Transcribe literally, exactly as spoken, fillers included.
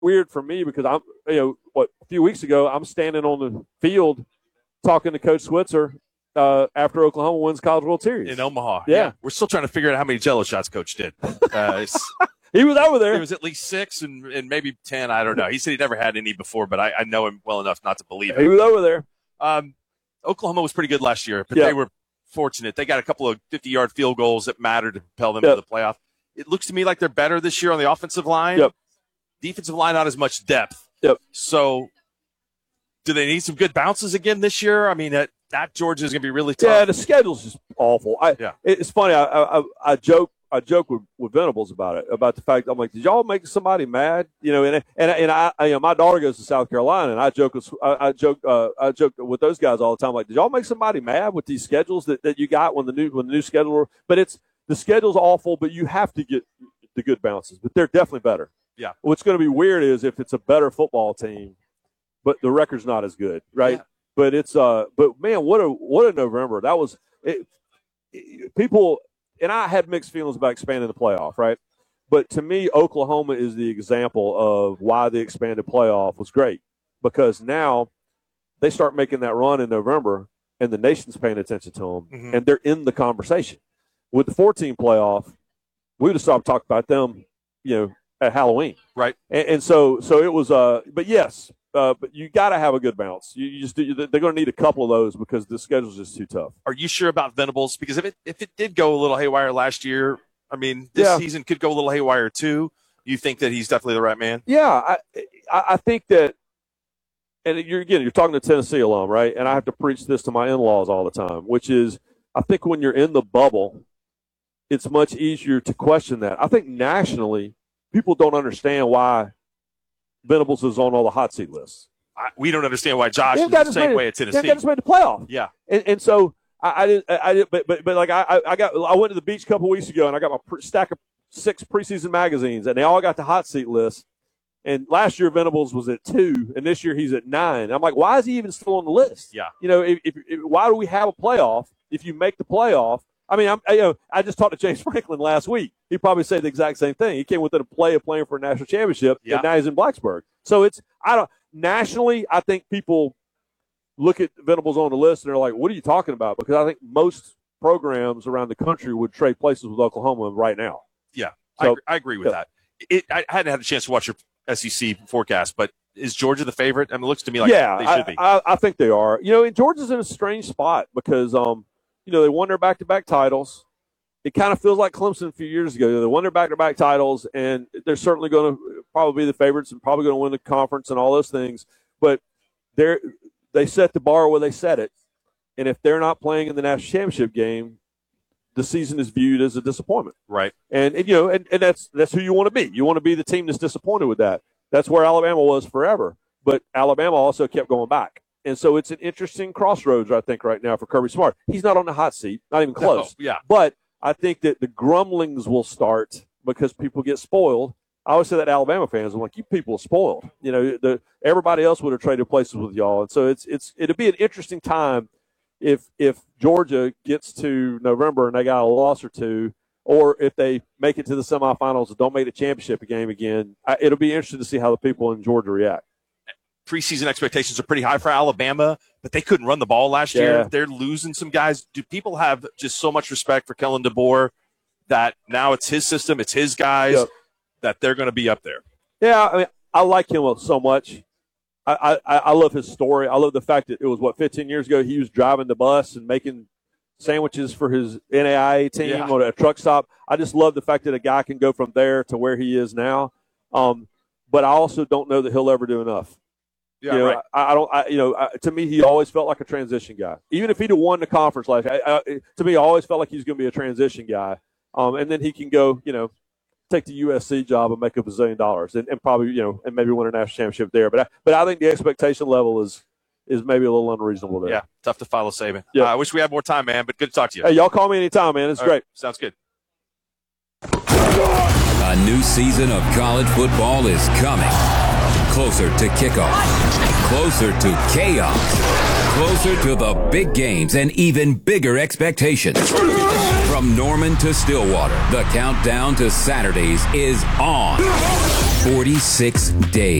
weird for me because I'm, you know, what a few weeks ago I'm standing on the field talking to Coach Switzer uh, after Oklahoma wins College World Series in Omaha. Yeah. yeah, we're still trying to figure out how many Jello shots Coach did. Uh, he was over there. It was at least six and, and maybe ten. I don't know. He said he never had any before, but I, I know him well enough not to believe it. He was over there. Um, Oklahoma was pretty good last year, but yep. they were fortunate. They got a couple of fifty-yard field goals that mattered to propel them yep. to the playoff. It looks to me like they're better this year on the offensive line. Yep. Defensive line, not as much depth. Yep. So do they need some good bounces again this year? I mean, at, at Georgia is going to be really tough. Yeah, the schedule's just awful. I, yeah. It's funny. I, I, I joke I joke with, with Venables about it, about the fact I'm like, did y'all make somebody mad? You know, and and and I, I you know, my daughter goes to South Carolina, and I joke with I, I joke uh, I joke with those guys all the time. Like, did y'all make somebody mad with these schedules that, that you got when the new when the new schedule? But it's the schedule's awful, but you have to get the good bounces. But they're definitely better. Yeah. What's going to be weird is if it's a better football team, but the record's not as good, right? Yeah. But it's uh, but man, what a what a November that was. It, it, people and I had mixed feelings about expanding the playoff, right? But to me, Oklahoma is the example of why the expanded playoff was great, because now they start making that run in November, and the nation's paying attention to them, mm-hmm. and they're in the conversation. With the four-team playoff, we would have stopped talking about them, you know, at Halloween, right? And, and so, so it was. Uh, but yes, uh, but you got to have a good bounce. You, you just they're going to need a couple of those because the schedule's just too tough. Are you sure about Venables? Because if it if it did go a little haywire last year, I mean, this yeah. season could go a little haywire too. You think that he's definitely the right man? Yeah, I I think that. And you're again, you're talking to Tennessee alum, right? And I have to preach this to my in-laws all the time, which is, I think when you're in the bubble, it's much easier to question that. I think nationally, people don't understand why Venables is on all the hot seat lists. I, we don't understand why Josh is the same made, way at Tennessee. They just made the playoff. Yeah, and, and so I, I didn't. I didn't. But but, but like I I got I went to the beach a couple weeks ago and I got my pre- stack of six preseason magazines and they all got the hot seat list. And last year Venables was at two, and this year he's at nine. I'm like, why is he even still on the list? Yeah, you know, if, if, if why do we have a playoff if you make the playoff? I mean, I'm, I, you know, I just talked to James Franklin last week. He probably said the exact same thing. He came within a play of playing for a national championship, yeah. and now he's in Blacksburg. So it's I don't nationally. I think people look at Venables on the list and they're like, "What are you talking about?" Because I think most programs around the country would trade places with Oklahoma right now. Yeah, so, I, agree, I agree with yeah. that. It, I hadn't had a chance to watch your S E C forecast, but is Georgia the favorite? I mean, it looks to me like yeah, they should I, be. I, I think they are. You know, and Georgia's in a strange spot because, um, you know, they won their back-to-back titles. It kind of feels like Clemson a few years ago. They won their back-to-back titles, and they're certainly going to probably be the favorites and probably going to win the conference and all those things. But they're they set the bar where they set it, and if they're not playing in the national championship game, the season is viewed as a disappointment. Right. And, and you know, and, and that's that's who you want to be. You want to be the team that's disappointed with that. That's where Alabama was forever. But Alabama also kept going back. And so it's an interesting crossroads, I think, right now for Kirby Smart. He's not on the hot seat, not even close. No, yeah. But I think that the grumblings will start because people get spoiled. I always say that to Alabama fans, I'm like, you people are spoiled. You know, the, everybody else would have traded places with y'all. And so it's it's it'll be an interesting time if if Georgia gets to November and they got a loss or two, or if they make it to the semifinals and don't make the championship game again. I, it'll be interesting to see how the people in Georgia react. Preseason expectations are pretty high for Alabama, but they couldn't run the ball last yeah. year. They're losing some guys. Do people have just so much respect for Kellen DeBoer that now it's his system, it's his guys, yep. that they're going to be up there? Yeah, I mean, I like him so much. I, I, I love his story. I love the fact that it was, what, fifteen years ago he was driving the bus and making sandwiches for his N A I A team yeah. or a truck stop. I just love the fact that a guy can go from there to where he is now. Um, but I also don't know that he'll ever do enough. Yeah, you know, right. I, I don't. I, you know, I, to me, he always felt like a transition guy. Even if he'd have won the conference last year, I, I, to me, I always felt like he was going to be a transition guy. Um, and then he can go, you know, take the U S C job and make a bazillion dollars, and, and probably, you know, and maybe win a national championship there. But I, but I think the expectation level is is maybe a little unreasonable there. Yeah, tough to follow Saban. Yeah. Uh, I wish we had more time, man. But good to talk to you. Hey, y'all call me anytime, man. It's All great. Right. Sounds good. A new season of college football is coming. Closer to kickoff. Closer to chaos. Closer to the big games and even bigger expectations. From Norman to Stillwater, the countdown to Saturdays is on. forty-six days.